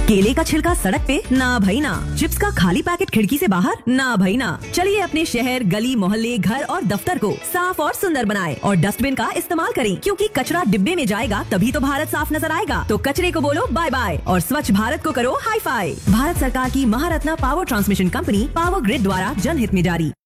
केले का छिलका सड़क पे, ना भाई ना। चिप्स का खाली पैकेट खिड़की से बाहर, ना भाई ना। चलिए अपने शहर, गली मोहल्ले, घर और दफ्तर को साफ और सुंदर बनाएं और डस्टबिन का इस्तेमाल करें, क्योंकि कचरा डिब्बे में जाएगा तभी तो भारत साफ नजर आएगा। तो कचरे को बोलो बाय बाय और स्वच्छ भारत को करो हाई फाई। भारत सरकार की Maharatna power transmission company power grid द्वारा जनहित में जारी।